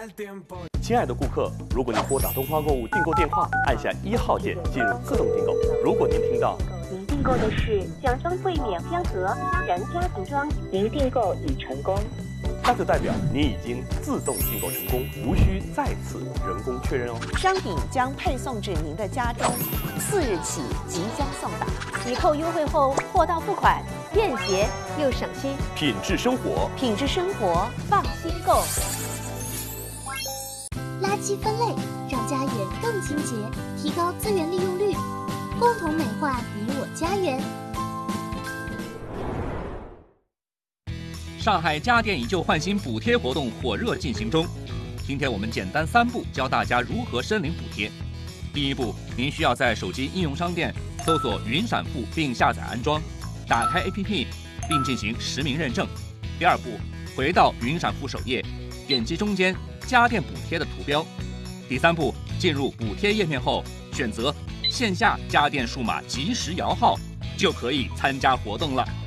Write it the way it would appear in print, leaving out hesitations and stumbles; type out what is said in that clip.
亲爱的顾客，如果您拨打东方购物订购电话，按下1号键进入自动订购。如果您听到您订购的是箱装柜面香盒家人家庭装，您订购已成功， 那就代表您已经自动订购成功，无需再次人工确认哦。 商品将配送至您的家中，4日起即将送达。抵扣优惠后，货到付款，便捷又省心。 品质生活， 品质生活，放心购。 垃圾分类让家园更清洁，提高资源利用率，共同美化你我家园。 上海家电以旧换新补贴活动火热进行中。今天我们简单3步教大家如何申领补贴。第1步，您需要在手机应用商店搜索云闪付并下载安装，打开 APP 并进行实名认证。第2步，回到云闪付首页，点击中间家电补贴的图标。第3步，进入补贴页面后，选择线下家电数码即时摇号，就可以参加活动了。